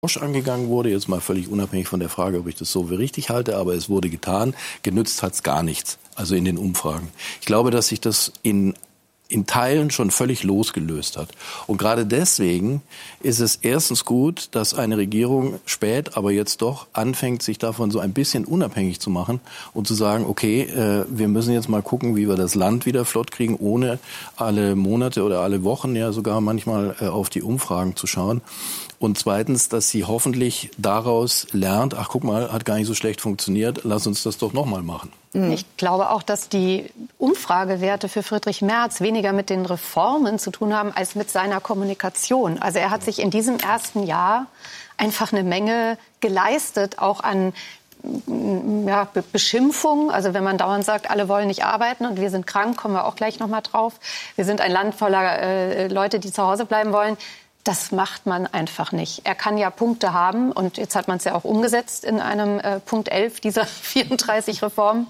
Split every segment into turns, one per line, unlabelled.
angegangen wurde, jetzt mal völlig unabhängig von der Frage, ob ich das so für richtig halte, aber es wurde getan, genützt hat es gar nichts, also in den Umfragen. Ich glaube, dass sich das in Teilen schon völlig losgelöst hat. Und gerade deswegen ist es erstens gut, dass eine Regierung spät, aber jetzt doch anfängt, sich davon so ein bisschen unabhängig zu machen und zu sagen, okay, wir müssen jetzt mal gucken, wie wir das Land wieder flott kriegen, ohne alle Monate oder alle Wochen ja sogar manchmal auf die Umfragen zu schauen. Und zweitens, dass sie hoffentlich daraus lernt, ach guck mal, hat gar nicht so schlecht funktioniert, lass uns das doch nochmal machen.
Ich glaube auch, dass die Umfragewerte für Friedrich Merz weniger mit den Reformen zu tun haben, als mit seiner Kommunikation. Also er hat sich in diesem ersten Jahr einfach eine Menge geleistet, auch an Beschimpfung. Also wenn man dauernd sagt, alle wollen nicht arbeiten und wir sind krank, kommen wir auch gleich noch mal drauf. Wir sind ein Land voller Leute, die zu Hause bleiben wollen. Das macht man einfach nicht. Er kann ja Punkte haben und jetzt hat man es ja auch umgesetzt in einem Punkt 11 dieser 34 Reformen,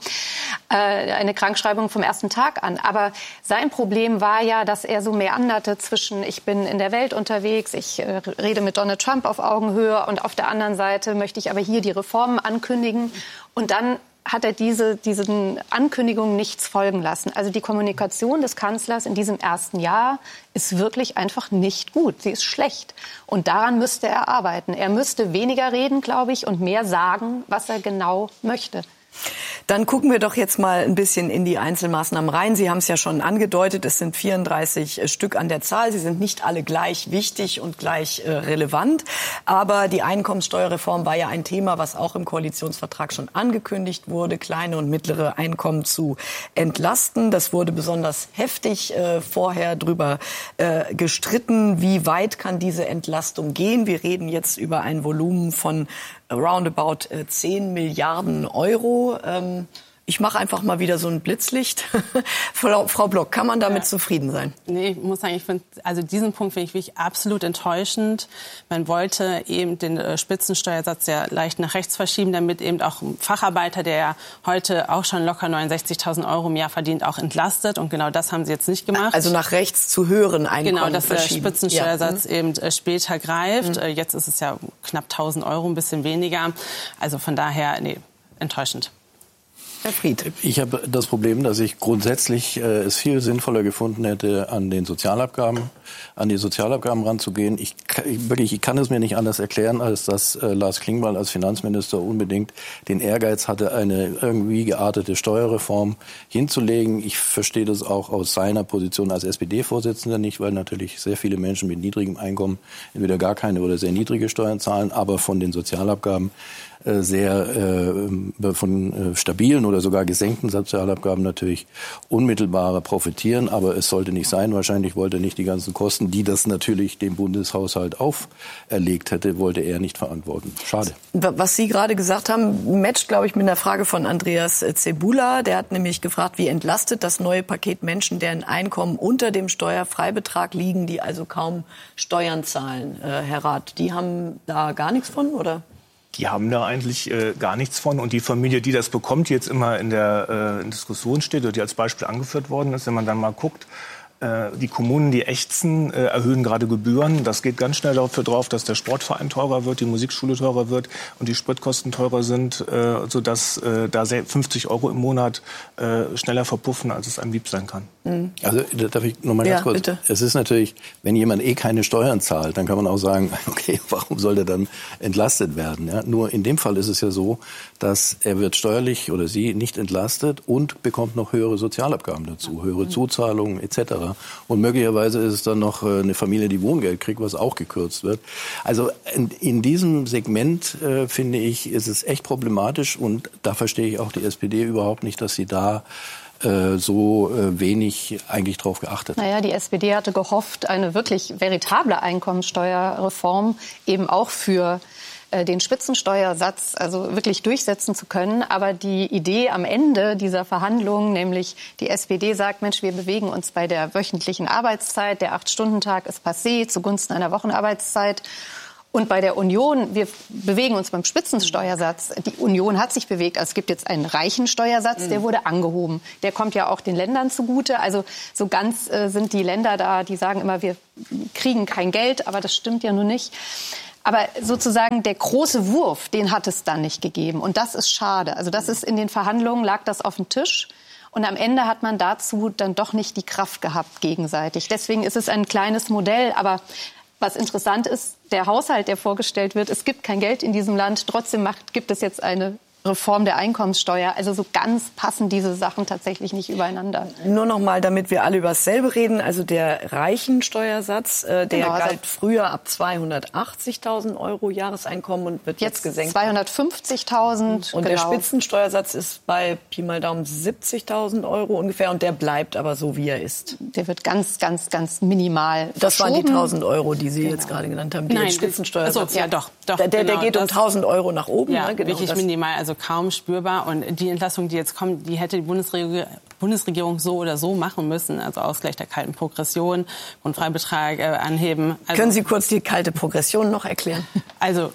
eine Krankschreibung vom ersten Tag an. Aber sein Problem war ja, dass er so meanderte zwischen ich bin in der Welt unterwegs, ich rede mit Donald Trump auf Augenhöhe und auf der anderen Seite möchte ich aber hier die Reformen ankündigen und dann hat er diesen Ankündigungen nichts folgen lassen. Also die Kommunikation des Kanzlers in diesem ersten Jahr ist wirklich einfach nicht gut. Sie ist schlecht. Und daran müsste er arbeiten. Er müsste weniger reden, glaube ich, und mehr sagen, was er genau möchte.
Dann gucken wir doch jetzt mal ein bisschen in die Einzelmaßnahmen rein. Sie haben es ja schon angedeutet, es sind 34 Stück an der Zahl. Sie sind nicht alle gleich wichtig und gleich relevant. Aber die Einkommenssteuerreform war ja ein Thema, was auch im Koalitionsvertrag schon angekündigt wurde, kleine und mittlere Einkommen zu entlasten. Das wurde besonders heftig vorher drüber gestritten. Wie weit kann diese Entlastung gehen? Wir reden jetzt über ein Volumen von roundabout 10 Milliarden Euro. Ich mache einfach mal wieder so ein Blitzlicht. Frau Block, kann man damit zufrieden sein?
Nee, ich muss sagen, diesen Punkt finde ich wirklich absolut enttäuschend. Man wollte eben den Spitzensteuersatz ja leicht nach rechts verschieben, damit eben auch ein Facharbeiter, der ja heute auch schon locker 69.000 Euro im Jahr verdient, auch entlastet. Und genau das haben sie jetzt nicht gemacht.
Also nach rechts zu höheren Einkommen
genau, dass der Spitzensteuersatz eben später greift. Jetzt ist es ja knapp 1.000 Euro, ein bisschen weniger. Also von daher, enttäuschend.
Herr Fried.
Ich habe das Problem, dass ich grundsätzlich es viel sinnvoller gefunden hätte, an die Sozialabgaben ranzugehen. Ich kann es mir nicht anders erklären, als dass Lars Klingbeil als Finanzminister unbedingt den Ehrgeiz hatte, eine irgendwie geartete Steuerreform hinzulegen. Ich verstehe das auch aus seiner Position als SPD-Vorsitzender nicht, weil natürlich sehr viele Menschen mit niedrigem Einkommen entweder gar keine oder sehr niedrige Steuern zahlen, aber von den Sozialabgaben von stabilen oder sogar gesenkten Sozialabgaben natürlich unmittelbarer profitieren. Aber es sollte nicht sein. Wahrscheinlich wollte er nicht die ganzen Kosten, die das natürlich dem Bundeshaushalt auferlegt hätte, wollte er nicht verantworten. Schade.
Was Sie gerade gesagt haben, matcht, glaube ich, mit einer Frage von Andreas Zebula. Der hat nämlich gefragt, wie entlastet das neue Paket Menschen, deren Einkommen unter dem Steuerfreibetrag liegen, die also kaum Steuern zahlen. Herr Rath, die haben da gar nichts von, oder?
Die haben da eigentlich gar nichts von. Und die Familie, die das bekommt, die jetzt immer in der Diskussion steht oder die als Beispiel angeführt worden ist, wenn man dann mal guckt, die Kommunen, die ächzen, erhöhen gerade Gebühren. Das geht ganz schnell dafür drauf, dass der Sportverein teurer wird, die Musikschule teurer wird und die Spritkosten teurer sind, sodass da 50 Euro im Monat schneller verpuffen, als es einem lieb sein kann.
Also darf ich noch mal ganz kurz? Bitte. Es ist natürlich, wenn jemand keine Steuern zahlt, dann kann man auch sagen, okay, warum soll der dann entlastet werden? Ja? Nur in dem Fall ist es ja so, dass er wird steuerlich oder sie nicht entlastet und bekommt noch höhere Sozialabgaben dazu, höhere Zuzahlungen etc. Und möglicherweise ist es dann noch eine Familie, die Wohngeld kriegt, was auch gekürzt wird. Also in diesem Segment, finde ich, ist es echt problematisch und da verstehe ich auch die SPD überhaupt nicht, dass sie da so wenig eigentlich drauf geachtet hat.
Naja, die SPD hatte gehofft, eine wirklich veritable Einkommensteuerreform eben auch für den Spitzensteuersatz also wirklich durchsetzen zu können. Aber die Idee am Ende dieser Verhandlungen, nämlich die SPD sagt, Mensch, wir bewegen uns bei der wöchentlichen Arbeitszeit, der 8-Stunden-Tag ist passé zugunsten einer Wochenarbeitszeit. Und bei der Union, wir bewegen uns beim Spitzensteuersatz. Die Union hat sich bewegt. Also es gibt jetzt einen reichen Steuersatz, der wurde angehoben. Der kommt ja auch den Ländern zugute. Also so ganz sind die Länder da, die sagen immer, wir kriegen kein Geld. Aber das stimmt ja nun nicht. Aber sozusagen der große Wurf, den hat es dann nicht gegeben. Und das ist schade. Also das ist in den Verhandlungen, lag das auf dem Tisch. Und am Ende hat man dazu dann doch nicht die Kraft gehabt gegenseitig. Deswegen ist es ein kleines Modell. Aber was interessant ist, der Haushalt, der vorgestellt wird, es gibt kein Geld in diesem Land. Trotzdem gibt es jetzt eine Reform der Einkommenssteuer. Also so ganz passen diese Sachen tatsächlich nicht übereinander.
Nur noch mal, damit wir alle über dasselbe reden. Also der Reichensteuersatz, der galt früher ab 280.000 € Jahreseinkommen und wird jetzt gesenkt.
250.000.
Und der Spitzensteuersatz ist bei Pi mal Daumen 70.000 € ungefähr. Und der bleibt aber so, wie er ist.
Der wird ganz, ganz, ganz minimal
Das waren die 1.000 €, die Sie jetzt gerade genannt haben.
Nein,
Spitzensteuersatz.
ja, doch.
Der geht um 1.000 € nach oben.
Ja,
ne? Genau,
wirklich minimal. Also kaum spürbar. Und die Entlastung, die jetzt kommt, die hätte die Bundesregierung so oder so machen müssen. Also Ausgleich der kalten Progression, Grundfreibetrag anheben. Also,
können Sie kurz die kalte Progression noch erklären?
Also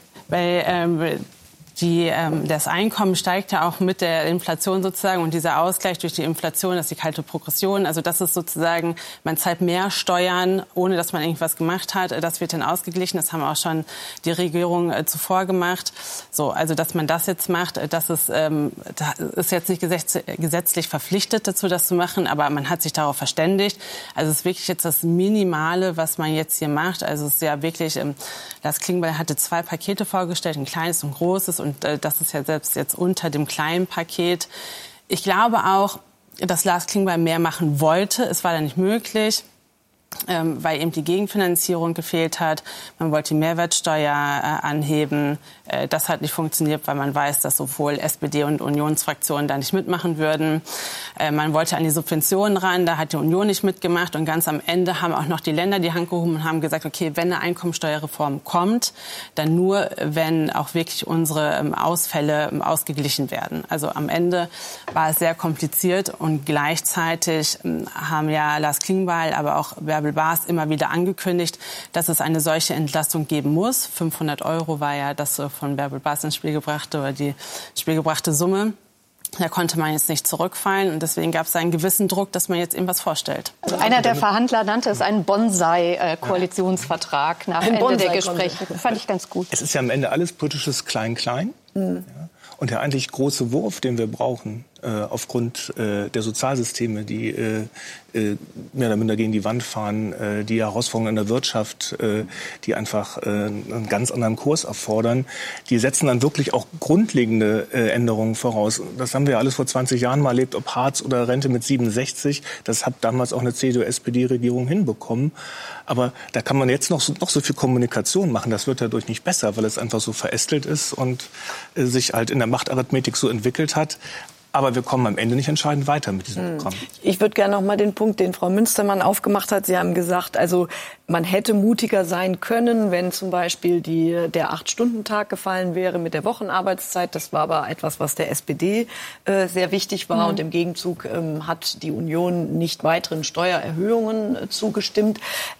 das Einkommen steigt ja auch mit der Inflation sozusagen und dieser Ausgleich durch die Inflation, das ist die kalte Progression. Also das ist sozusagen, man zahlt mehr Steuern, ohne dass man irgendwas gemacht hat. Das wird dann ausgeglichen. Das haben auch schon die Regierung zuvor gemacht. So, also dass man das jetzt macht, das ist jetzt nicht gesetzlich verpflichtet dazu, das zu machen, aber man hat sich darauf verständigt. Also es ist wirklich jetzt das Minimale, was man jetzt hier macht. Also es ist ja wirklich, Lars Klingbeil hatte 2 Pakete vorgestellt, ein kleines und ein großes. Und das ist ja selbst jetzt unter dem kleinen Paket. Ich glaube auch, dass Lars Klingbeil mehr machen wollte. Es war dann nicht möglich, weil eben die Gegenfinanzierung gefehlt hat. Man wollte die Mehrwertsteuer anheben. Das hat nicht funktioniert, weil man weiß, dass sowohl SPD und Unionsfraktionen da nicht mitmachen würden. Man wollte an die Subventionen ran, da hat die Union nicht mitgemacht. Und ganz am Ende haben auch noch die Länder die Hand gehoben und haben gesagt, okay, wenn eine Einkommensteuerreform kommt, dann nur, wenn auch wirklich unsere Ausfälle ausgeglichen werden. Also am Ende war es sehr kompliziert und gleichzeitig haben ja Lars Klingbeil, aber auch Bärbel Baas immer wieder angekündigt, dass es eine solche Entlastung geben muss. 500 € war ja das von Bärbel Baas ins Spiel gebrachte oder die ins Spiel gebrachte Summe. Da konnte man jetzt nicht zurückfallen und deswegen gab es einen gewissen Druck, dass man jetzt eben was vorstellt.
Also einer der Verhandler nannte es einen Bonsai-Koalitionsvertrag nach Ende der Gespräche. Das fand ich ganz gut.
Es ist ja am Ende alles politisches Klein-Klein. Ja. Und der eigentlich große Wurf, den wir brauchen, aufgrund der Sozialsysteme, die mehr oder minder gegen die Wand fahren, die Herausforderungen in der Wirtschaft, die einfach einen ganz anderen Kurs erfordern, die setzen dann wirklich auch grundlegende Änderungen voraus. Das haben wir ja alles vor 20 Jahren mal erlebt, ob Hartz oder Rente mit 67. Das hat damals auch eine CDU-SPD-Regierung hinbekommen. Aber da kann man jetzt noch so viel Kommunikation machen. Das wird dadurch nicht besser, weil es einfach so verästelt ist und sich halt in der Machtarithmetik so entwickelt hat. Aber wir kommen am Ende nicht entscheidend weiter mit diesem Programm.
Ich würde gerne noch mal den Punkt, den Frau Münstermann aufgemacht hat. Sie haben gesagt, also man hätte mutiger sein können, wenn zum Beispiel der 8-Stunden-Tag gefallen wäre mit der Wochenarbeitszeit. Das war aber etwas, was der SPD sehr wichtig war. Und im Gegenzug hat die Union nicht weiteren Steuererhöhungen zugestimmt.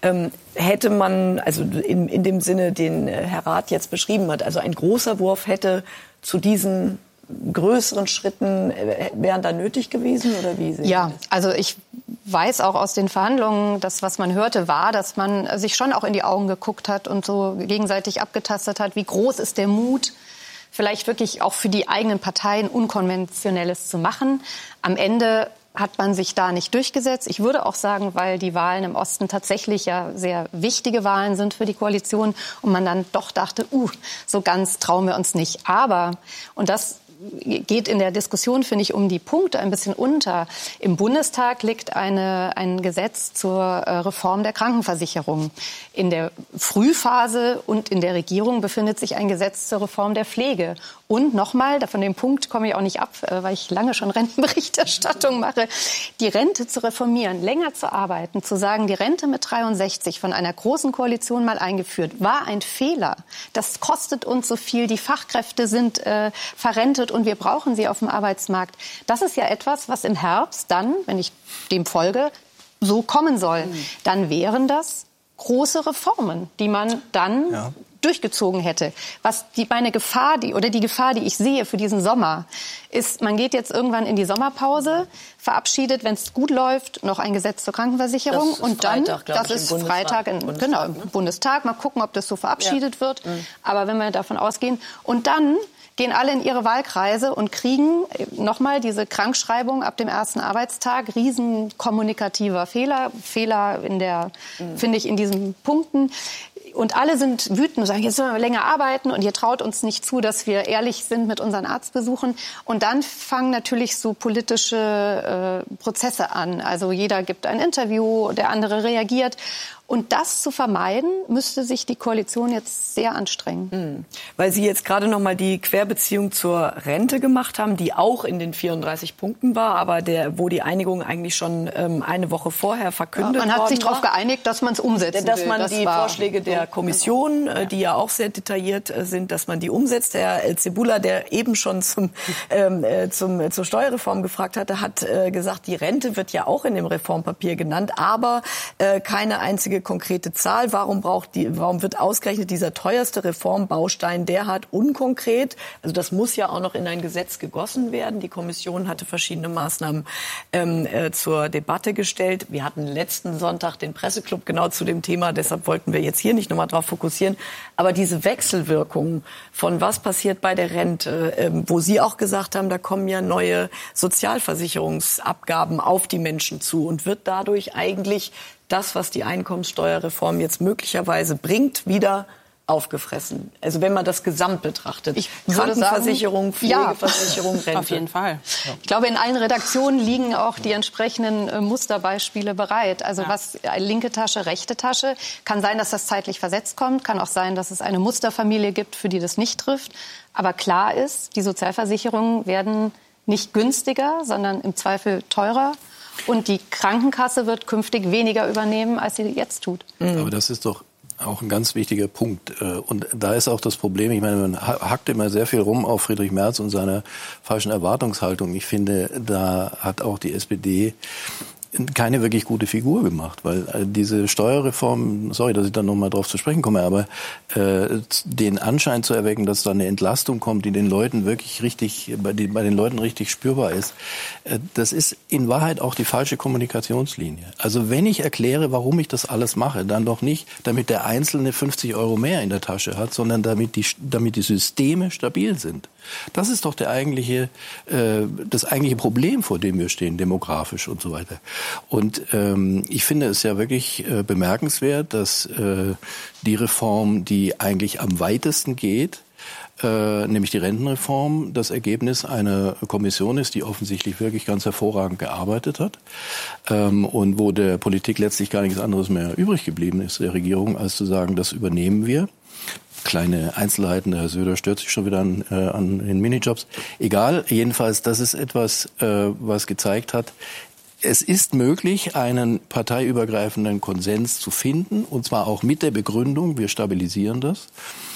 Hätte man, also in dem Sinne, den Herr Rath jetzt beschrieben hat, also ein großer Wurf hätte zu diesen größeren Schritten wären da nötig gewesen oder wie?
Ja, also ich weiß auch aus den Verhandlungen, dass was man hörte war, dass man sich schon auch in die Augen geguckt hat und so gegenseitig abgetastet hat, wie groß ist der Mut, vielleicht wirklich auch für die eigenen Parteien Unkonventionelles zu machen. Am Ende hat man sich da nicht durchgesetzt. Ich würde auch sagen, weil die Wahlen im Osten tatsächlich ja sehr wichtige Wahlen sind für die Koalition und man dann doch dachte, so ganz trauen wir uns nicht. Aber, und das geht in der Diskussion, finde ich, um die Punkte ein bisschen unter. Im Bundestag liegt ein Gesetz zur Reform der Krankenversicherung. In der Frühphase und in der Regierung befindet sich ein Gesetz zur Reform der Pflege. Und nochmal, von dem Punkt komme ich auch nicht ab, weil ich lange schon Rentenberichterstattung mache, die Rente zu reformieren, länger zu arbeiten, zu sagen, die Rente mit 63 von einer großen Koalition mal eingeführt, war ein Fehler. Das kostet uns so viel, die Fachkräfte sind verrentet und wir brauchen sie auf dem Arbeitsmarkt. Das ist ja etwas, was im Herbst dann, wenn ich dem folge, so kommen soll. Dann wären das große Reformen, die man dann durchgezogen hätte. Meine Gefahr, die Gefahr, die ich sehe für diesen Sommer, ist, man geht jetzt irgendwann in die Sommerpause, verabschiedet, wenn es gut läuft, noch ein Gesetz zur Krankenversicherung. Und dann, das ist Freitag im Bundestag. Mal gucken, ob das so verabschiedet wird. Aber wenn wir davon ausgehen. Und dann gehen alle in ihre Wahlkreise und kriegen nochmal diese Krankschreibung ab dem ersten Arbeitstag. Riesen kommunikativer Fehler finde ich, in diesen Punkten. Und alle sind wütend und sagen, jetzt sollen wir länger arbeiten und ihr traut uns nicht zu, dass wir ehrlich sind mit unseren Arztbesuchen. Und dann fangen natürlich so politische Prozesse an. Also jeder gibt ein Interview, der andere reagiert. Und das zu vermeiden, müsste sich die Koalition jetzt sehr anstrengen.
Weil Sie jetzt gerade noch mal die Querbeziehung zur Rente gemacht haben, die auch in den 34 Punkten war, aber wo die Einigung eigentlich schon eine Woche vorher verkündet worden war.
Man hat sich darauf geeinigt, dass man es umsetzen will.
Dass man die Vorschläge der Kommission, die ja auch sehr detailliert sind, dass man die umsetzt. Herr Zebula, der eben schon zur Steuerreform gefragt hatte, hat gesagt, die Rente wird ja auch in dem Reformpapier genannt, aber keine einzige konkrete Zahl. Warum wird ausgerechnet dieser teuerste Reformbaustein derart unkonkret? Also das muss ja auch noch in ein Gesetz gegossen werden. Die Kommission hatte verschiedene Maßnahmen zur Debatte gestellt. Wir hatten letzten Sonntag den Presseclub genau zu dem Thema. Deshalb wollten wir jetzt hier nicht nochmal drauf fokussieren. Aber diese Wechselwirkung von was passiert bei der Rente, wo Sie auch gesagt haben, da kommen ja neue Sozialversicherungsabgaben auf die Menschen zu und wird dadurch eigentlich das, was die Einkommenssteuerreform jetzt möglicherweise bringt, wieder aufgefressen. Also wenn man das gesamt betrachtet. Krankenversicherung, Pflegeversicherung, Rente.
Auf jeden Fall.
Ja. Ich glaube, in allen Redaktionen liegen auch die entsprechenden Musterbeispiele bereit. Also was linke Tasche, rechte Tasche. Kann sein, dass das zeitlich versetzt kommt. Kann auch sein, dass es eine Musterfamilie gibt, für die das nicht trifft. Aber klar ist, die Sozialversicherungen werden nicht günstiger, sondern im Zweifel teurer. Und die Krankenkasse wird künftig weniger übernehmen, als sie jetzt tut.
Aber das ist doch auch ein ganz wichtiger Punkt. Und da ist auch das Problem, ich meine, man hackt immer sehr viel rum auf Friedrich Merz und seiner falschen Erwartungshaltung. Ich finde, da hat auch die SPD keine wirklich gute Figur gemacht, weil diese Steuerreform, sorry, dass ich da nochmal drauf zu sprechen komme, aber den Anschein zu erwecken, dass da eine Entlastung kommt, die den Leuten wirklich bei den Leuten richtig spürbar ist, das ist in Wahrheit auch die falsche Kommunikationslinie. Also wenn ich erkläre, warum ich das alles mache, dann doch nicht, damit der Einzelne 50 € mehr in der Tasche hat, sondern damit die Systeme stabil sind. Das ist doch das eigentliche Problem, vor dem wir stehen, demografisch und so weiter. Und ich finde es ja wirklich bemerkenswert, dass die Reform, die eigentlich am weitesten geht, nämlich die Rentenreform, das Ergebnis einer Kommission ist, die offensichtlich wirklich ganz hervorragend gearbeitet hat und wo der Politik letztlich gar nichts anderes mehr übrig geblieben ist, der Regierung, als zu sagen, das übernehmen wir. Kleine Einzelheiten, der Herr Söder stört sich schon wieder an den Minijobs. Egal, jedenfalls, das ist etwas, was gezeigt hat, es ist möglich, einen parteiübergreifenden Konsens zu finden, und zwar auch mit der Begründung, wir stabilisieren das.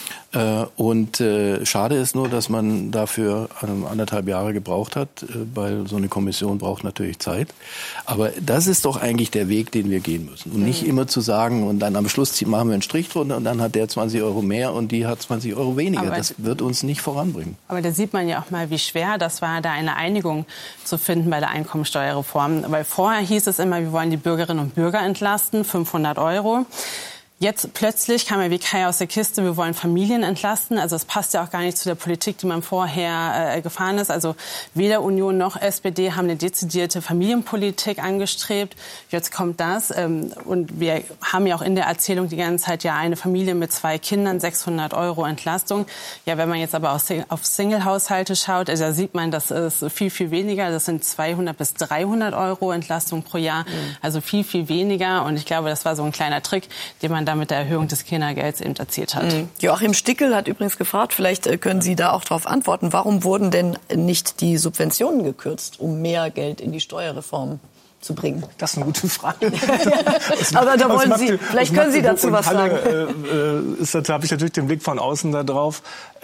Und schade ist nur, dass man dafür 1,5 Jahre gebraucht hat, weil so eine Kommission braucht natürlich Zeit. Aber das ist doch eigentlich der Weg, den wir gehen müssen. Und nicht immer zu sagen, und dann am Schluss machen wir einen Strich drunter und dann hat der 20 € mehr und die hat 20 € weniger. Aber das wird uns nicht voranbringen. Aber
da sieht man ja auch mal, wie schwer das war, da eine Einigung zu finden bei der Einkommensteuerreform. Weil vorher hieß es immer, wir wollen die Bürgerinnen und Bürger entlasten, 500 €. Jetzt plötzlich kam ja wie Kai aus der Kiste, wir wollen Familien entlasten. Also es passt ja auch gar nicht zu der Politik, die man vorher gefahren ist. Also weder Union noch SPD haben eine dezidierte Familienpolitik angestrebt. Jetzt kommt das. Und wir haben ja auch in der Erzählung die ganze Zeit ja eine Familie mit 2 Kindern, 600 € Entlastung. Ja, wenn man jetzt aber auf Single-Haushalte schaut, also da sieht man, das ist viel, viel weniger. Das sind 200 bis 300 € Entlastung pro Jahr. Also viel, viel weniger. Und ich glaube, das war so ein kleiner Trick, den man mit der Erhöhung des Kindergelds eben erzielt hat.
Joachim Stickel hat übrigens gefragt, vielleicht können Sie da auch darauf antworten, warum wurden denn nicht die Subventionen gekürzt, um mehr Geld in die Steuerreform zu bringen?
Das ist eine gute Frage.
Aber da wollen Sie, vielleicht können Sie dazu was sagen.
Da habe ich natürlich den Blick von außen da drauf.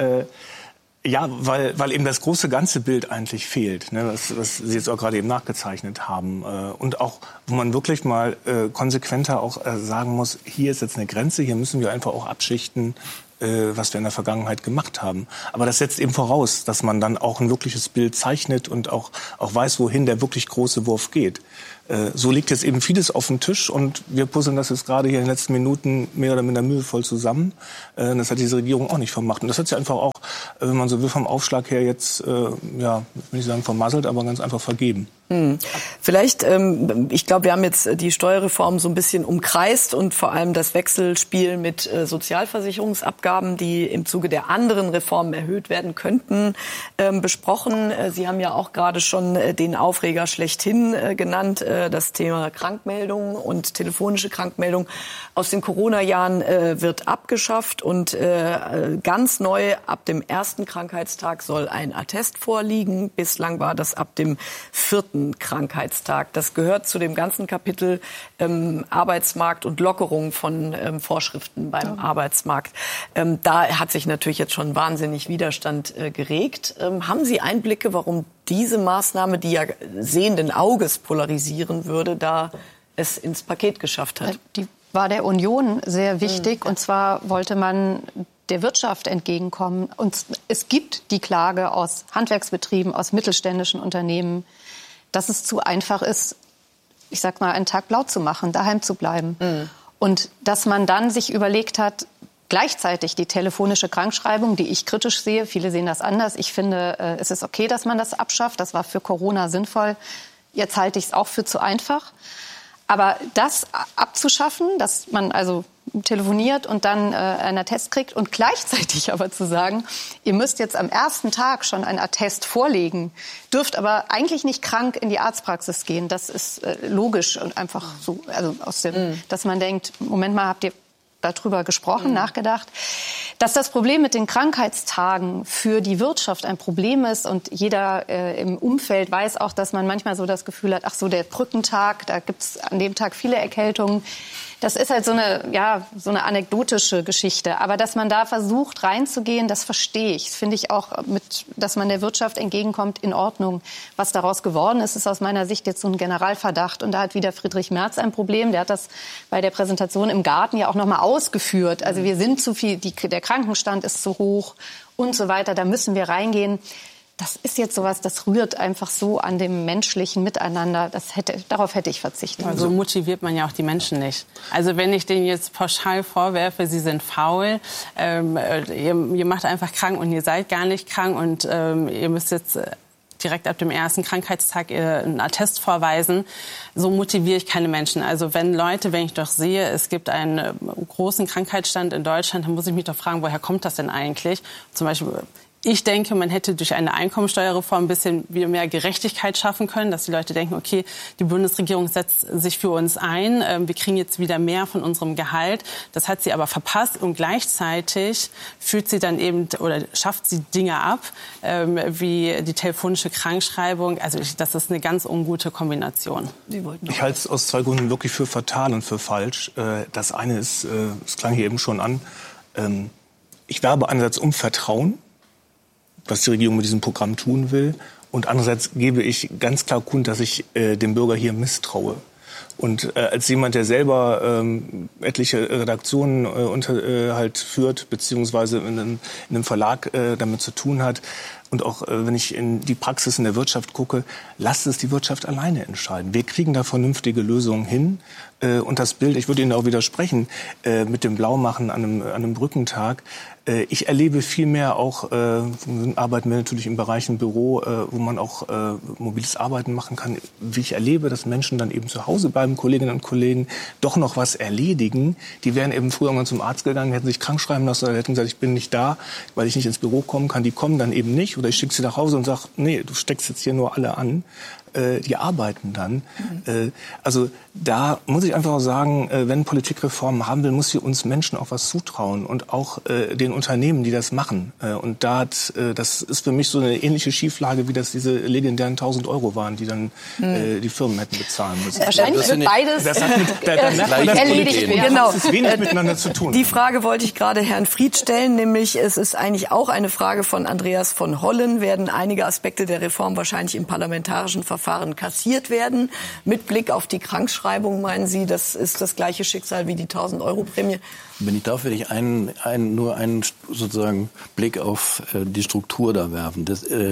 Ja, weil eben das große ganze Bild eigentlich fehlt, ne, was Sie jetzt auch gerade eben nachgezeichnet haben. Und auch, wo man wirklich mal konsequenter auch sagen muss, hier ist jetzt eine Grenze, hier müssen wir einfach auch abschichten, was wir in der Vergangenheit gemacht haben. Aber das setzt eben voraus, dass man dann auch ein wirkliches Bild zeichnet und auch weiß, wohin der wirklich große Wurf geht. So liegt jetzt eben vieles auf dem Tisch und wir puzzeln das jetzt gerade hier in den letzten Minuten mehr oder minder mühevoll zusammen. Das hat diese Regierung auch nicht vermacht. Und das hat sie einfach auch, wenn man so will, vom Aufschlag her jetzt, will ich sagen vermasselt, aber ganz einfach vergeben.
Vielleicht, ich glaube, wir haben jetzt die Steuerreform so ein bisschen umkreist und vor allem das Wechselspiel mit Sozialversicherungsabgaben, die im Zuge der anderen Reformen erhöht werden könnten, besprochen. Sie haben ja auch gerade schon den Aufreger schlechthin genannt, das Thema Krankmeldung und telefonische Krankmeldung aus den Corona-Jahren wird abgeschafft und ganz neu ab dem ersten Krankheitstag soll ein Attest vorliegen. Bislang war das ab dem 4. Krankheitstag. Das gehört zu dem ganzen Kapitel Arbeitsmarkt und Lockerung von Vorschriften beim Arbeitsmarkt. Da hat sich natürlich jetzt schon wahnsinnig Widerstand geregt. Haben Sie Einblicke, warum diese Maßnahme, die ja sehenden Auges polarisieren würde, da es ins Paket geschafft hat?
Die war der Union sehr wichtig. Und zwar wollte man der Wirtschaft entgegenkommen. Und es gibt die Klage aus Handwerksbetrieben, aus mittelständischen Unternehmen, dass es zu einfach ist, ich sag mal, einen Tag blau zu machen, daheim zu bleiben. Und dass man dann sich überlegt hat, gleichzeitig die telefonische Krankschreibung, die ich kritisch sehe, viele sehen das anders. Ich finde, es ist okay, dass man das abschafft. Das war für Corona sinnvoll. Jetzt halte ich es auch für zu einfach. Aber das abzuschaffen, dass man also telefoniert und dann einen Attest kriegt und gleichzeitig aber zu sagen, ihr müsst jetzt am ersten Tag schon einen Attest vorlegen, dürft aber eigentlich nicht krank in die Arztpraxis gehen. Das ist logisch und einfach so, also aus dem, dass man denkt, Moment mal, habt ihr darüber gesprochen, nachgedacht, dass das Problem mit den Krankheitstagen für die Wirtschaft ein Problem ist und jeder im Umfeld weiß auch, dass man manchmal so das Gefühl hat, ach so, der Brückentag, da gibt's an dem Tag viele Erkältungen. Das ist halt so eine anekdotische Geschichte. Aber dass man da versucht reinzugehen, das verstehe ich. Das finde ich auch, dass man der Wirtschaft entgegenkommt, in Ordnung. Was daraus geworden ist, ist aus meiner Sicht jetzt so ein Generalverdacht. Und da hat wieder Friedrich Merz ein Problem. Der hat das bei der Präsentation im Garten ja auch noch mal ausgeführt. Also wir sind zu viel, der Krankenstand ist zu hoch und so weiter. Da müssen wir reingehen. Das ist jetzt sowas, das rührt einfach so an dem menschlichen Miteinander. Darauf hätte ich verzichtet.
Also motiviert man ja auch die Menschen nicht. Also wenn ich denen jetzt pauschal vorwerfe, sie sind faul, ihr macht einfach krank und ihr seid gar nicht krank und ihr müsst jetzt direkt ab dem ersten Krankheitstag einen Attest vorweisen. So motiviere ich keine Menschen. Also wenn ich doch sehe, es gibt einen großen Krankheitsstand in Deutschland, dann muss ich mich doch fragen, woher kommt das denn eigentlich? Zum Beispiel, ich denke, man hätte durch eine Einkommensteuerreform ein bisschen wieder mehr Gerechtigkeit schaffen können, dass die Leute denken, okay, die Bundesregierung setzt sich für uns ein, wir kriegen jetzt wieder mehr von unserem Gehalt. Das hat sie aber verpasst und gleichzeitig führt sie dann eben oder schafft sie Dinge ab, wie die telefonische Krankschreibung. Also das ist eine ganz ungute Kombination.
Ich halte es aus zwei Gründen wirklich für fatal und für falsch. Das eine ist, es klang hier eben schon an, ich werbe einerseits um Vertrauen, was die Regierung mit diesem Programm tun will. Und andererseits gebe ich ganz klar kund, dass ich dem Bürger hier misstraue. Und als jemand, der selber etliche Redaktionen halt führt, beziehungsweise in einem Verlag damit zu tun hat, und auch wenn ich in die Praxis in der Wirtschaft gucke, lasst es die Wirtschaft alleine entscheiden. Wir kriegen da vernünftige Lösungen hin. Und das Bild, ich würde Ihnen auch widersprechen, mit dem Blaumachen an einem Brückentag. Ich erlebe viel mehr auch, arbeiten wir natürlich im Bereich im Büro, wo man auch mobiles Arbeiten machen kann. Wie ich erlebe, dass Menschen dann eben zu Hause bleiben, Kolleginnen und Kollegen, doch noch was erledigen. Die wären eben früher mal zum Arzt gegangen, hätten sich krank schreiben lassen oder hätten gesagt, ich bin nicht da, weil ich nicht ins Büro kommen kann. Die kommen dann eben nicht. Oder ich schicke sie nach Hause und sage, nee, du steckst jetzt hier nur alle an. Die arbeiten dann. Also da muss ich einfach auch sagen, wenn Politikreformen haben will, muss sie uns Menschen auch was zutrauen und auch den Unternehmen, die das machen. Und das ist für mich so eine ähnliche Schieflage, wie das diese legendären 1.000 € waren, die dann die Firmen hätten bezahlen müssen.
Wahrscheinlich wird beides erledigt werden.
Genau.
Das ist wenig miteinander zu tun.
Die Frage wollte ich gerade Herrn Fried stellen, nämlich es ist eigentlich auch eine Frage von Andreas von Hollen. Werden einige Aspekte der Reform wahrscheinlich im parlamentarischen Verfahren Verfahren kassiert werden. Mit Blick auf die Krankschreibung, meinen Sie, das ist das gleiche Schicksal wie die 1.000-Euro-Prämie?
Wenn ich darf, will ich nur einen sozusagen Blick auf die Struktur da werfen.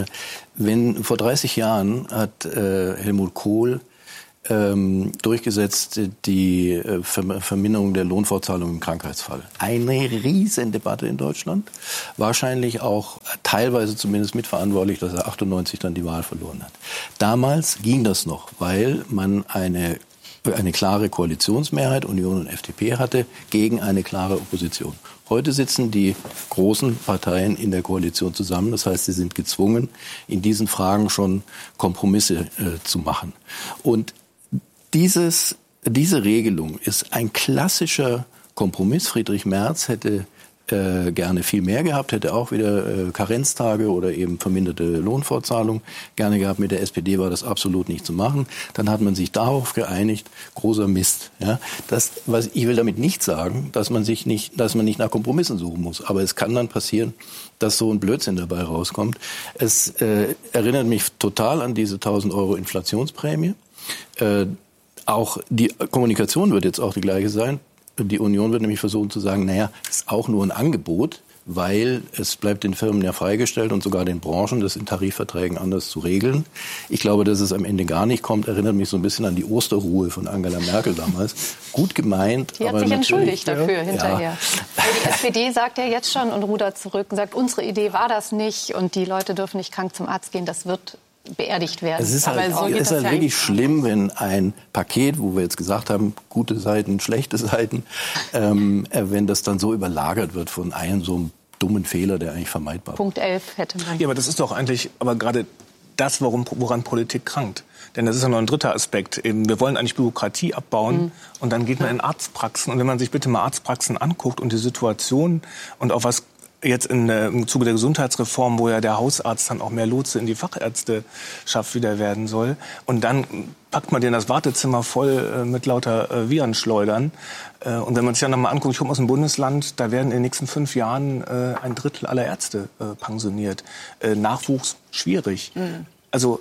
Vor 30 Jahren hat Helmut Kohl durchgesetzt die Verminderung der Lohnfortzahlung im Krankheitsfall. Eine riesen Debatte in Deutschland. Wahrscheinlich auch teilweise zumindest mitverantwortlich, dass er 98 dann die Wahl verloren hat. Damals ging das noch, weil man eine klare Koalitionsmehrheit, Union und FDP hatte, gegen eine klare Opposition. Heute sitzen die großen Parteien in der Koalition zusammen. Das heißt, sie sind gezwungen, in diesen Fragen schon Kompromisse zu machen. Und diese Regelung ist ein klassischer Kompromiss. Friedrich Merz hätte gerne viel mehr gehabt, hätte auch wieder Karenztage oder eben verminderte Lohnfortzahlung gerne gehabt. Mit der SPD war das absolut nicht zu machen. Dann hat man sich darauf geeinigt, großer Mist. Ja, ich will damit nicht sagen, dass man nicht nach Kompromissen suchen muss. Aber es kann dann passieren, dass so ein Blödsinn dabei rauskommt. Es erinnert mich total an diese 1.000 Euro Inflationsprämie. Auch die Kommunikation wird jetzt auch die gleiche sein. Die Union wird nämlich versuchen zu sagen, naja, es ist auch nur ein Angebot, weil es bleibt den Firmen ja freigestellt und sogar den Branchen, das in Tarifverträgen anders zu regeln. Ich glaube, dass es am Ende gar nicht kommt, erinnert mich so ein bisschen an die Osterruhe von Angela Merkel damals. Gut gemeint.
Die hat sich entschuldigt dafür hinterher. Ja. Die SPD sagt ja jetzt schon und rudert zurück und sagt, unsere Idee war das nicht und die Leute dürfen nicht krank zum Arzt gehen, das wird beerdigt werden.
Es ist halt wirklich schlimm, wenn ein Paket, wo wir jetzt gesagt haben, gute Seiten, schlechte Seiten, wenn das dann so überlagert wird von einem so einem dummen Fehler, der eigentlich vermeidbar ist.
Punkt 11 hätte man.
Ja, aber das ist doch eigentlich gerade das, woran Politik krankt. Denn das ist ja noch ein dritter Aspekt. Wir wollen eigentlich Bürokratie abbauen und dann geht man in Arztpraxen. Und wenn man sich bitte mal Arztpraxen anguckt und die Situation und auch was jetzt im Zuge der Gesundheitsreform, wo ja der Hausarzt dann auch mehr Lotse in die Fachärzteschaft wieder werden soll. Und dann packt man den das Wartezimmer voll mit lauter Virenschleudern. Und wenn man sich dann nochmal anguckt, ich komme aus dem Bundesland, da werden in den nächsten 5 Jahren 1/3 aller Ärzte pensioniert. Nachwuchs schwierig. Also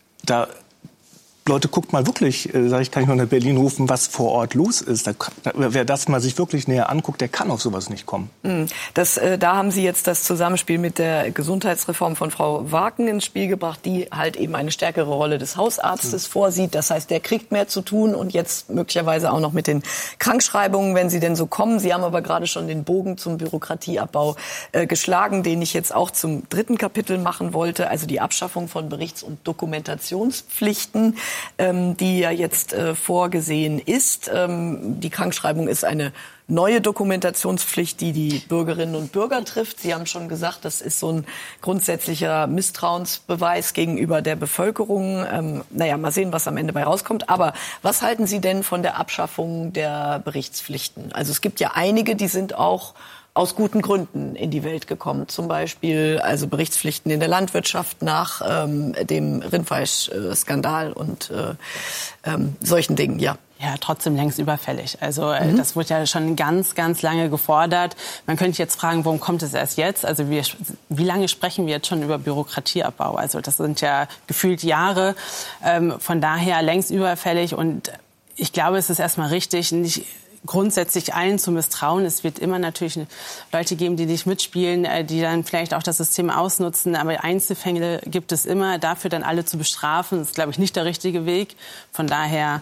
Leute, guckt mal wirklich, kann ich mal nach Berlin rufen, was vor Ort los ist. Wer das mal sich wirklich näher anguckt, der kann auf sowas nicht kommen.
Da haben Sie jetzt das Zusammenspiel mit der Gesundheitsreform von Frau Waken ins Spiel gebracht, die halt eben eine stärkere Rolle des Hausarztes vorsieht. Das heißt, der kriegt mehr zu tun und jetzt möglicherweise auch noch mit den Krankschreibungen, wenn sie denn so kommen. Sie haben aber gerade schon den Bogen zum Bürokratieabbau geschlagen, den ich jetzt auch zum 3. Kapitel machen wollte, also die Abschaffung von Berichts- und Dokumentationspflichten, die ja jetzt vorgesehen ist. Die Krankschreibung ist eine neue Dokumentationspflicht, die die Bürgerinnen und Bürger trifft. Sie haben schon gesagt, das ist so ein grundsätzlicher Misstrauensbeweis gegenüber der Bevölkerung. Mal sehen, was am Ende bei rauskommt. Aber was halten Sie denn von der Abschaffung der Berichtspflichten? Also es gibt ja einige, die sind auch aus guten Gründen in die Welt gekommen. Zum Beispiel also Berichtspflichten in der Landwirtschaft nach dem Rindfleischskandal und solchen Dingen, ja.
Ja, trotzdem längst überfällig. Also das wurde ja schon ganz, ganz lange gefordert. Man könnte jetzt fragen, warum kommt es erst jetzt? Also wie lange sprechen wir jetzt schon über Bürokratieabbau? Also das sind ja gefühlt Jahre. Von daher längst überfällig. Und ich glaube, es ist erstmal richtig, nicht grundsätzlich allen zu misstrauen. Es wird immer natürlich Leute geben, die nicht mitspielen, die dann vielleicht auch das System ausnutzen. Aber Einzelfälle gibt es immer. Dafür dann alle zu bestrafen, ist, glaube ich, nicht der richtige Weg. Von daher,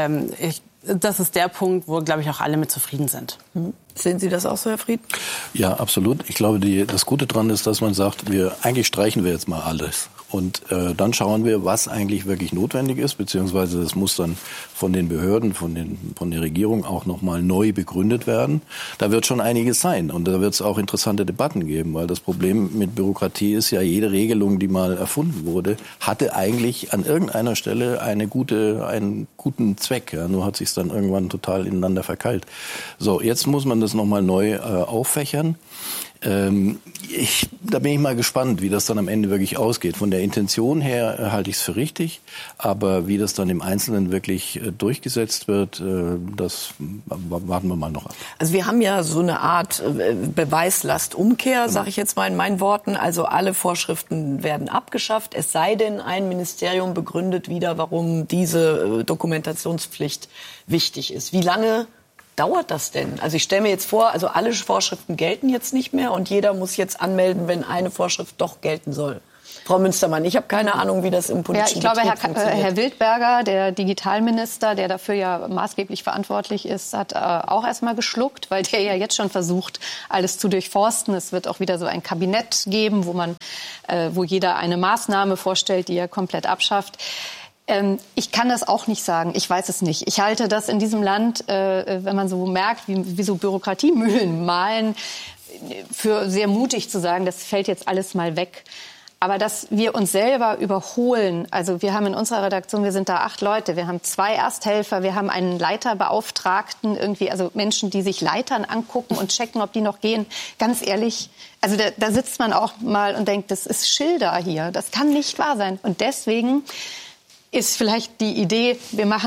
das ist der Punkt, wo, glaube ich, auch alle mit zufrieden sind.
Sehen Sie das auch so, Herr Fried?
Ja, absolut. Ich glaube, das Gute daran ist, dass man sagt, eigentlich streichen wir jetzt mal alles. Und dann schauen wir, was eigentlich wirklich notwendig ist, beziehungsweise das muss dann von den Behörden, von der Regierung auch nochmal neu begründet werden. Da wird schon einiges sein und da wird es auch interessante Debatten geben, weil das Problem mit Bürokratie ist ja, jede Regelung, die mal erfunden wurde, hatte eigentlich an irgendeiner Stelle einen guten Zweck. Ja? Nur hat sich es dann irgendwann total ineinander verkeilt. So, jetzt muss man das nochmal neu auffächern. Da bin ich mal gespannt, wie das dann am Ende wirklich ausgeht. Von der Intention her halte ich es für richtig, aber wie das dann im Einzelnen wirklich durchgesetzt wird, das warten wir mal noch ab.
Also wir haben ja so eine Art Beweislastumkehr, sage ich jetzt mal in meinen Worten. Also alle Vorschriften werden abgeschafft, es sei denn, ein Ministerium begründet wieder, warum diese Dokumentationspflicht wichtig ist. Wie lange dauert das denn? Also ich stelle mir jetzt vor, also alle Vorschriften gelten jetzt nicht mehr und jeder muss jetzt anmelden, wenn eine Vorschrift doch gelten soll. Frau Münstermann, ich habe keine Ahnung, wie das im politischen Betrieb funktioniert.
Herr Wildberger, der Digitalminister, der dafür ja maßgeblich verantwortlich ist, hat auch erstmal geschluckt, weil der ja jetzt schon versucht, alles zu durchforsten. Es wird auch wieder so ein Kabinett geben, wo jeder eine Maßnahme vorstellt, die er komplett abschafft. Ich kann das auch nicht sagen. Ich weiß es nicht. Ich halte das in diesem Land, wenn man so merkt, wie so Bürokratiemühlen mahlen, für sehr mutig zu sagen, das fällt jetzt alles mal weg. Aber dass wir uns selber überholen, also wir haben in unserer Redaktion, wir sind da 8 Leute, wir haben 2 Ersthelfer, wir haben einen Leiterbeauftragten, irgendwie, also Menschen, die sich Leitern angucken und checken, ob die noch gehen. Ganz ehrlich, also da sitzt man auch mal und denkt, das ist Schilder hier, das kann nicht wahr sein. Und deswegen ist vielleicht die Idee,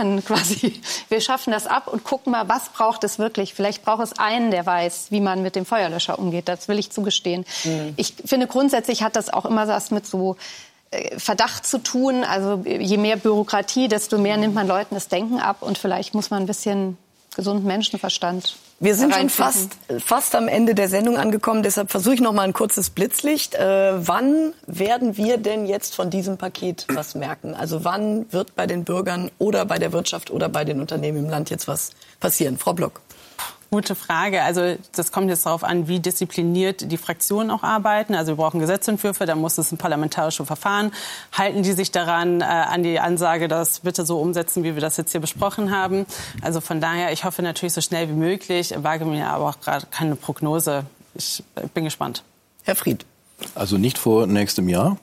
wir schaffen das ab und gucken mal, was braucht es wirklich. Vielleicht braucht es einen, der weiß, wie man mit dem Feuerlöscher umgeht. Das will ich zugestehen. Ich finde, grundsätzlich hat das auch immer was mit so Verdacht zu tun. Also je mehr Bürokratie, desto mehr nimmt man Leuten das Denken ab. Und vielleicht muss man ein bisschen gesunden Menschenverstand.
Wir sind schon fast am Ende der Sendung angekommen, deshalb versuche ich noch mal ein kurzes Blitzlicht. Wann werden wir denn jetzt von diesem Paket was merken? Also wann wird bei den Bürgern oder bei der Wirtschaft oder bei den Unternehmen im Land jetzt was passieren? Frau Block.
Gute Frage. Also das kommt jetzt darauf an, wie diszipliniert die Fraktionen auch arbeiten. Also wir brauchen Gesetzentwürfe, da muss es ein parlamentarisches Verfahren. Halten die sich daran, an die Ansage, das bitte so umsetzen, wie wir das jetzt hier besprochen haben? Also von daher, ich hoffe natürlich so schnell wie möglich, wage mir aber auch gerade keine Prognose. Ich bin gespannt.
Herr Fried.
Also nicht vor nächstem Jahr.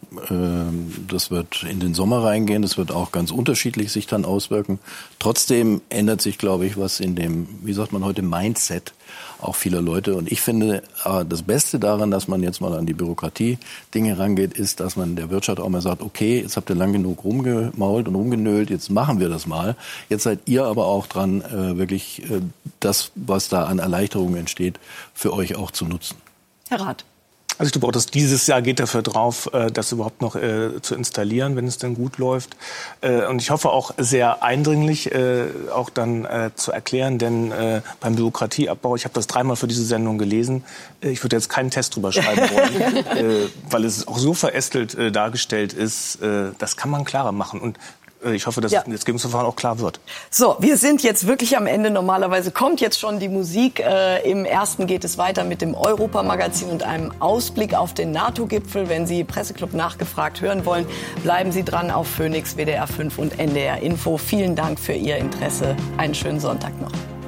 Das wird in den Sommer reingehen. Das wird auch ganz unterschiedlich sich dann auswirken. Trotzdem ändert sich, glaube ich, was in dem, wie sagt man heute, Mindset auch vieler Leute. Und ich finde, das Beste daran, dass man jetzt mal an die Bürokratie-Dinge rangeht, ist, dass man der Wirtschaft auch mal sagt, okay, jetzt habt ihr lang genug rumgemault und rumgenölt, jetzt machen wir das mal. Jetzt seid ihr aber auch dran, wirklich das, was da an Erleichterungen entsteht, für euch auch zu nutzen.
Herr Rath.
Also ich glaube auch, dass dieses Jahr geht dafür drauf, das überhaupt noch zu installieren, wenn es denn gut läuft. Und ich hoffe auch sehr eindringlich auch dann zu erklären, denn beim Bürokratieabbau, ich habe das 3-mal für diese Sendung gelesen, ich würde jetzt keinen Test drüber schreiben wollen, weil es auch so verästelt dargestellt ist, das kann man klarer machen. Und ich hoffe, dass das Gesetzgebungsverfahren auch klar wird.
So, wir sind jetzt wirklich am Ende. Normalerweise kommt jetzt schon die Musik. Im ersten geht es weiter mit dem Europamagazin und einem Ausblick auf den NATO-Gipfel. Wenn Sie Presseclub nachgefragt hören wollen, bleiben Sie dran auf Phoenix, WDR 5 und NDR Info. Vielen Dank für Ihr Interesse. Einen schönen Sonntag noch.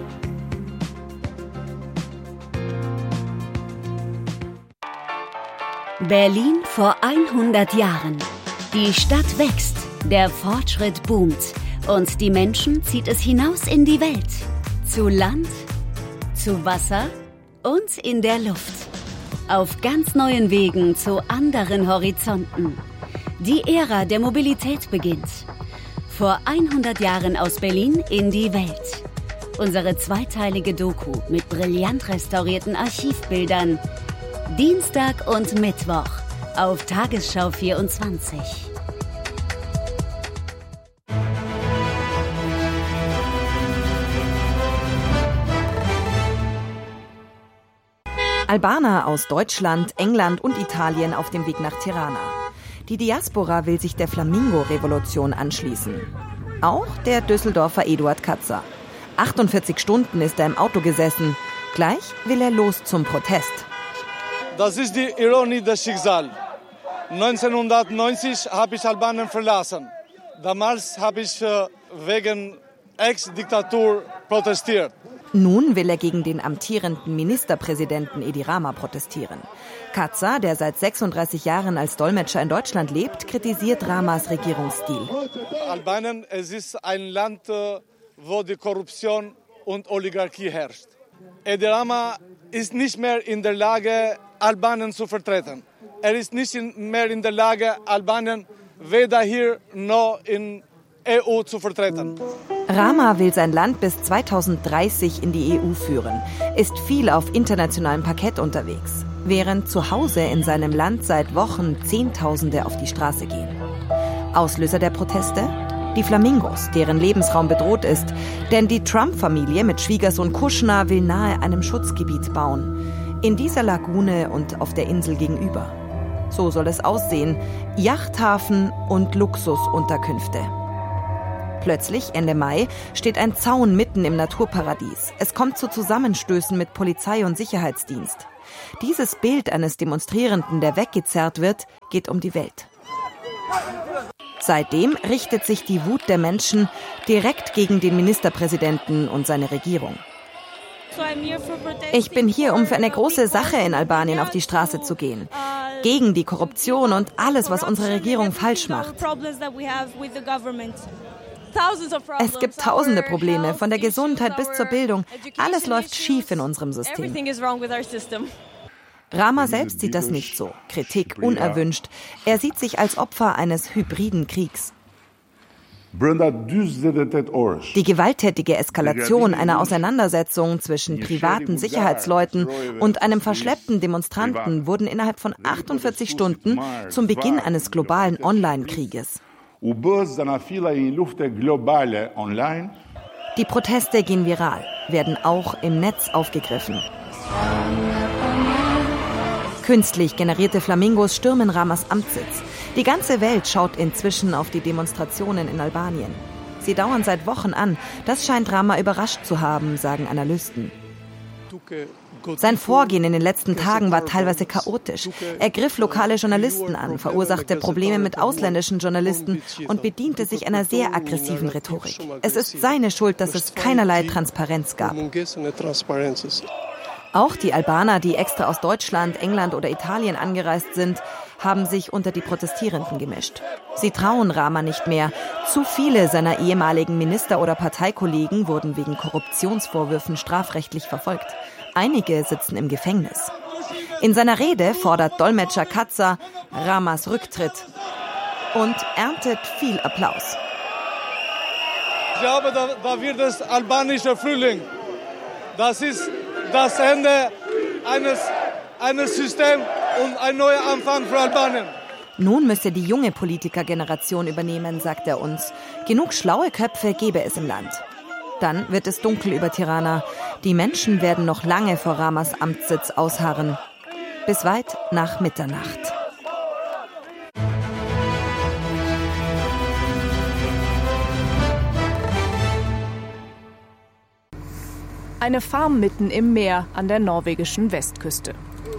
Berlin vor 100 Jahren. Die Stadt wächst. Der Fortschritt boomt und die Menschen zieht es hinaus in die Welt. Zu Land, zu Wasser und in der Luft. Auf ganz neuen Wegen zu anderen Horizonten. Die Ära der Mobilität beginnt. Vor 100 Jahren aus Berlin in die Welt. Unsere zweiteilige Doku mit brillant restaurierten Archivbildern. Dienstag und Mittwoch auf Tagesschau 24.
Albaner aus Deutschland, England und Italien auf dem Weg nach Tirana. Die Diaspora will sich der Flamingo-Revolution anschließen. Auch der Düsseldorfer Eduard Katzer. 48 Stunden ist er im Auto gesessen. Gleich will er los zum Protest.
Das ist die Ironie des Schicksals. 1990 habe ich Albanien verlassen. Damals habe ich wegen Ex-Diktatur protestiert.
Nun will er gegen den amtierenden Ministerpräsidenten Edi Rama protestieren. Katzer, der seit 36 Jahren als Dolmetscher in Deutschland lebt, kritisiert Ramas Regierungsstil.
Albanien, es ist ein Land, wo die Korruption und Oligarchie herrscht. Edi Rama ist nicht mehr in der Lage, Albanien zu vertreten. Er ist nicht mehr in der Lage, Albanien weder hier noch in EU zu vertreten.
Rama will sein Land bis 2030 in die EU führen, ist viel auf internationalem Parkett unterwegs, während zu Hause in seinem Land seit Wochen Zehntausende auf die Straße gehen. Auslöser der Proteste? Die Flamingos, deren Lebensraum bedroht ist, denn die Trump-Familie mit Schwiegersohn Kushner will nahe einem Schutzgebiet bauen, in dieser Lagune und auf der Insel gegenüber. So soll es aussehen, Yachthafen und Luxusunterkünfte. Plötzlich, Ende Mai, steht ein Zaun mitten im Naturparadies. Es kommt zu Zusammenstößen mit Polizei und Sicherheitsdienst. Dieses Bild eines Demonstrierenden, der weggezerrt wird, geht um die Welt. Seitdem richtet sich die Wut der Menschen direkt gegen den Ministerpräsidenten und seine Regierung. Ich bin hier, um für eine große Sache in Albanien auf die Straße zu gehen. Gegen die Korruption und alles, was unsere Regierung falsch macht. Es gibt tausende Probleme, von der Gesundheit bis zur Bildung. Alles läuft schief in unserem System. Rama selbst sieht das nicht so. Kritik unerwünscht. Er sieht sich als Opfer eines hybriden Kriegs. Die gewalttätige Eskalation einer Auseinandersetzung zwischen privaten Sicherheitsleuten und einem verschleppten Demonstranten wurden innerhalb von 48 Stunden zum Beginn eines globalen Online-Krieges. Die Proteste gehen viral, werden auch im Netz aufgegriffen. Künstlich generierte Flamingos stürmen Ramas Amtssitz. Die ganze Welt schaut inzwischen auf die Demonstrationen in Albanien. Sie dauern seit Wochen an. Das scheint Rama überrascht zu haben, sagen Analysten. Sein Vorgehen in den letzten Tagen war teilweise chaotisch. Er griff lokale Journalisten an, verursachte Probleme mit ausländischen Journalisten und bediente sich einer sehr aggressiven Rhetorik. Es ist seine Schuld, dass es keinerlei Transparenz gab. Auch die Albaner, die extra aus Deutschland, England oder Italien angereist sind, haben sich unter die Protestierenden gemischt. Sie trauen Rama nicht mehr. Zu viele seiner ehemaligen Minister- oder Parteikollegen wurden wegen Korruptionsvorwürfen strafrechtlich verfolgt. Einige sitzen im Gefängnis. In seiner Rede fordert Dolmetscher Katza Ramas Rücktritt und erntet viel Applaus.
Ich glaube, da wird es albanischer Frühling. Das ist das Ende eines Systems und ein neuer Anfang für Albanien.
Nun müsse die junge Politikergeneration übernehmen, sagt er uns. Genug schlaue Köpfe gäbe es im Land. Dann wird es dunkel über Tirana. Die Menschen werden noch lange vor Ramas Amtssitz ausharren. Bis weit nach Mitternacht.
Eine Farm mitten im Meer an der norwegischen Westküste.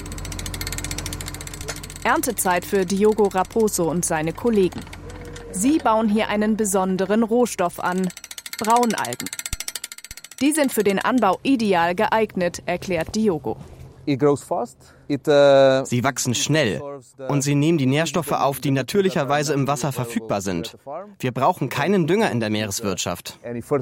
Erntezeit für Diogo Raposo und seine Kollegen. Sie bauen hier einen besonderen Rohstoff an, Braunalgen. Die sind für den Anbau ideal geeignet, erklärt Diogo.
Sie wachsen schnell und sie nehmen die Nährstoffe auf, die natürlicherweise im Wasser verfügbar sind. Wir brauchen keinen Dünger in der Meereswirtschaft.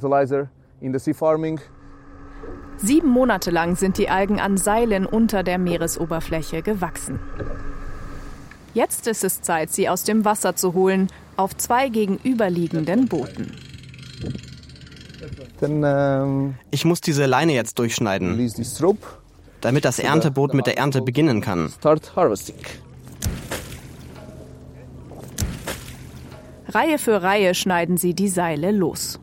7 Monate lang sind die Algen an Seilen unter der Meeresoberfläche gewachsen. Jetzt ist es Zeit, sie aus dem Wasser zu holen, auf 2 gegenüberliegenden Booten.
Ich muss diese Leine jetzt durchschneiden, damit das Ernteboot mit der Ernte beginnen kann.
Reihe für Reihe schneiden sie die Seile los.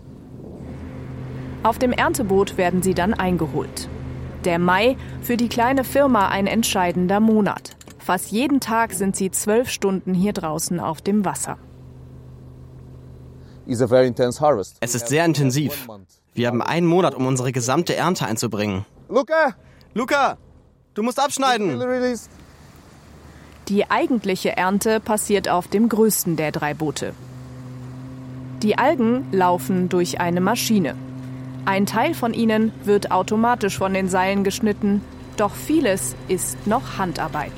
Auf dem Ernteboot werden sie dann eingeholt. Der Mai, für die kleine Firma ein entscheidender Monat. Fast jeden Tag sind sie 12 Stunden hier draußen auf dem Wasser.
Es ist sehr intensiv. Wir haben 1 Monat, um unsere gesamte Ernte einzubringen. Luca, du musst abschneiden!
Die eigentliche Ernte passiert auf dem größten der 3 Boote. Die Algen laufen durch eine Maschine. Ein Teil von ihnen wird automatisch von den Seilen geschnitten, doch vieles ist noch Handarbeit.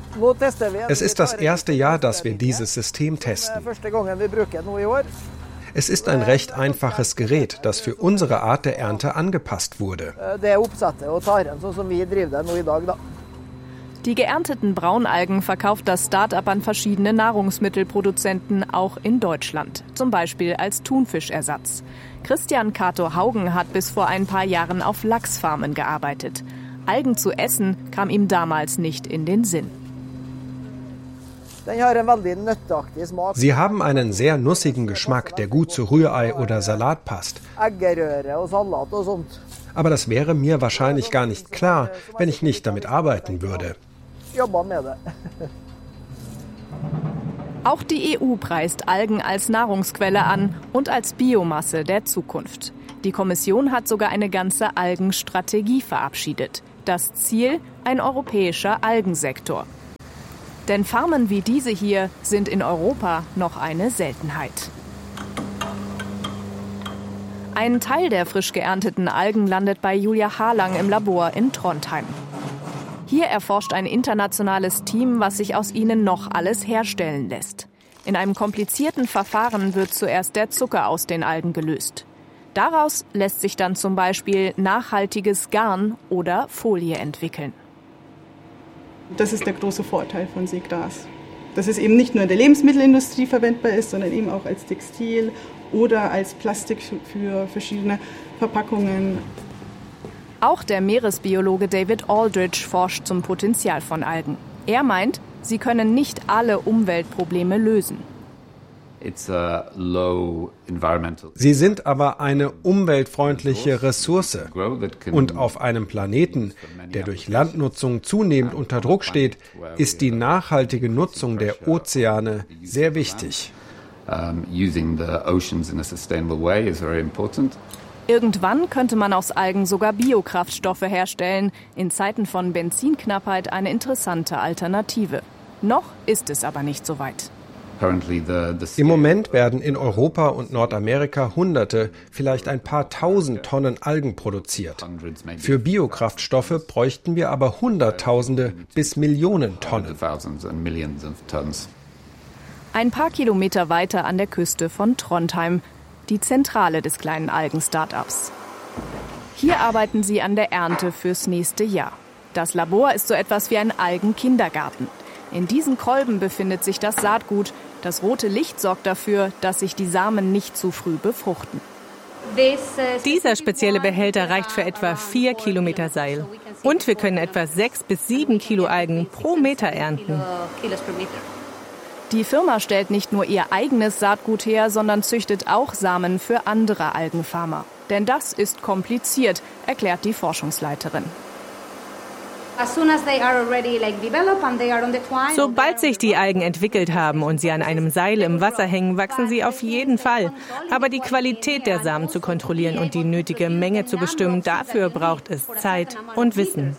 Es ist das erste Jahr, dass wir dieses System testen. Es ist ein recht einfaches Gerät, das für unsere Art der Ernte angepasst wurde.
Die geernteten Braunalgen verkauft das Start-up an verschiedene Nahrungsmittelproduzenten, auch in Deutschland. Zum Beispiel als Thunfischersatz. Christian Kato Haugen hat bis vor ein paar Jahren auf Lachsfarmen gearbeitet. Algen zu essen kam ihm damals nicht in den Sinn.
Sie haben einen sehr nussigen Geschmack, der gut zu Rührei oder Salat passt. Aber das wäre mir wahrscheinlich gar nicht klar, wenn ich nicht damit arbeiten würde.
Auch die EU preist Algen als Nahrungsquelle an und als Biomasse der Zukunft. Die Kommission hat sogar eine ganze Algenstrategie verabschiedet. Das Ziel: ein europäischer Algensektor. Denn Farmen wie diese hier sind in Europa noch eine Seltenheit. Ein Teil der frisch geernteten Algen landet bei Julia Harlang im Labor in Trondheim. Hier erforscht ein internationales Team, was sich aus ihnen noch alles herstellen lässt. In einem komplizierten Verfahren wird zuerst der Zucker aus den Algen gelöst. Daraus lässt sich dann zum Beispiel nachhaltiges Garn oder Folie entwickeln.
Das ist der große Vorteil von Seegras. Dass es eben nicht nur in der Lebensmittelindustrie verwendbar ist, sondern eben auch als Textil oder als Plastik für verschiedene Verpackungen.
Auch der Meeresbiologe David Aldridge forscht zum Potenzial von Algen. Er meint, sie können nicht alle Umweltprobleme lösen.
Sie sind aber eine umweltfreundliche Ressource. Und auf einem Planeten, der durch Landnutzung zunehmend unter Druck steht, ist die nachhaltige Nutzung der Ozeane sehr wichtig.
Irgendwann könnte man aus Algen sogar Biokraftstoffe herstellen. In Zeiten von Benzinknappheit eine interessante Alternative. Noch ist es aber nicht so weit.
Im Moment werden in Europa und Nordamerika Hunderte, vielleicht ein paar tausend Tonnen Algen produziert. Für Biokraftstoffe bräuchten wir aber Hunderttausende bis Millionen Tonnen.
Ein paar Kilometer weiter an der Küste von Trondheim, die Zentrale des kleinen Algen-Startups. Hier arbeiten sie an der Ernte fürs nächste Jahr. Das Labor ist so etwas wie ein Algenkindergarten. In diesen Kolben befindet sich das Saatgut. Das rote Licht sorgt dafür, dass sich die Samen nicht zu früh befruchten.
Dieser spezielle Behälter reicht für etwa 4 Kilometer Seil. Und wir können etwa 6 bis 7 Kilo Algen pro Meter ernten.
Die Firma stellt nicht nur ihr eigenes Saatgut her, sondern züchtet auch Samen für andere Algenfarmer. Denn das ist kompliziert, erklärt die Forschungsleiterin.
Sobald sich die Algen entwickelt haben und sie an einem Seil im Wasser hängen, wachsen sie auf jeden Fall. Aber die Qualität der Samen zu kontrollieren und die nötige Menge zu bestimmen, dafür braucht es Zeit und Wissen.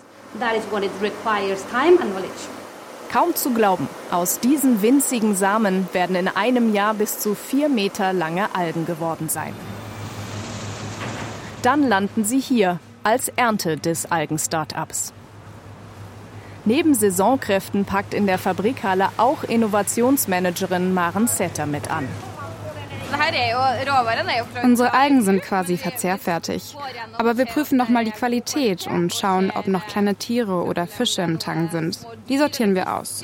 Kaum zu glauben, aus diesen winzigen Samen werden in einem Jahr bis zu 4 Meter lange Algen geworden sein. Dann landen sie hier als Ernte des Algen-Startups. Neben Saisonkräften packt in der Fabrikhalle auch Innovationsmanagerin Maren Setter mit an.
Unsere Algen sind quasi verzehrfertig. Aber wir prüfen nochmal die Qualität und schauen, ob noch kleine Tiere oder Fische im Tank sind. Die sortieren wir aus.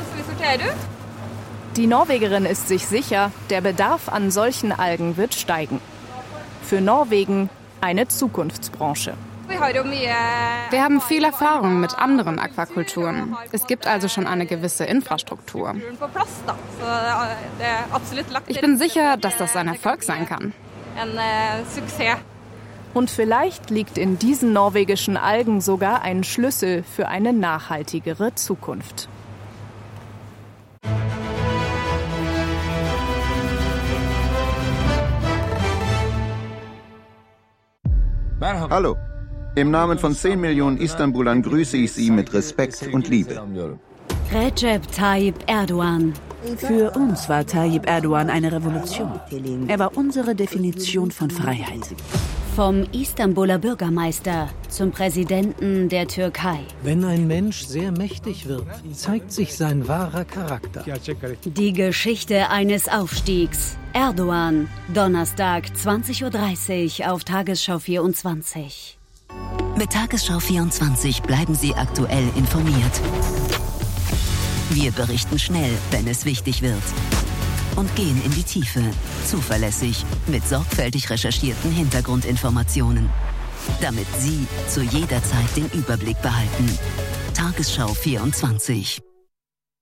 Die Norwegerin ist sich sicher, der Bedarf an solchen Algen wird steigen. Für Norwegen eine Zukunftsbranche.
Wir haben viel Erfahrung mit anderen Aquakulturen. Es gibt also schon eine gewisse Infrastruktur. Ich bin sicher, dass das ein Erfolg sein kann.
Und vielleicht liegt in diesen norwegischen Algen sogar ein Schlüssel für eine nachhaltigere Zukunft.
Hallo. Im Namen von 10 Millionen Istanbulern grüße ich Sie mit Respekt und Liebe.
Recep Tayyip Erdogan.
Für uns war Tayyip Erdogan eine Revolution. Er war unsere Definition von Freiheit.
Vom Istanbuler Bürgermeister zum Präsidenten der Türkei.
Wenn ein Mensch sehr mächtig wird, zeigt sich sein wahrer Charakter.
Die Geschichte eines Aufstiegs. Erdogan, Donnerstag 20:30 Uhr auf Tagesschau 24.
Mit Tagesschau 24 bleiben Sie aktuell informiert. Wir berichten schnell, wenn es wichtig wird. Und gehen in die Tiefe, zuverlässig, mit sorgfältig recherchierten Hintergrundinformationen. Damit Sie zu jeder Zeit den Überblick behalten. Tagesschau 24.